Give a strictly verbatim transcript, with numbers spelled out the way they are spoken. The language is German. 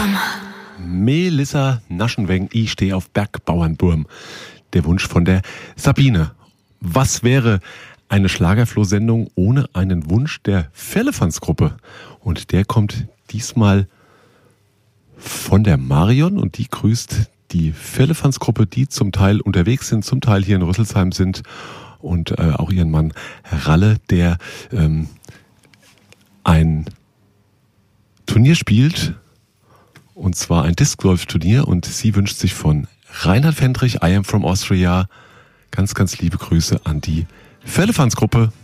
Bergbauernburm. Melissa Naschenweng, ich stehe auf Bergbauernburm. Der Wunsch von der Sabine. Was wäre eine Schlagerfloh-Sendung ohne einen Wunsch der Firlefanz-Gruppe? Und der kommt diesmal von der Marion und die grüßt die Firlefanz-Gruppe, die zum Teil unterwegs sind, zum Teil hier in Rüsselsheim sind und äh, auch ihren Mann Ralle, der ähm, ein Turnier spielt, und zwar ein Disc-Golf-Turnier, und sie wünscht sich von Reinhard Fendrich, I Am From Austria, ganz, ganz liebe Grüße an die Firlefanz-Gruppe.